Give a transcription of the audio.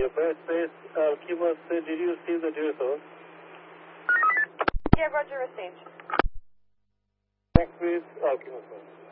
Airspace Alchemist, did you see the Durso? Yeah, roger, stage. Airspace Alchemist.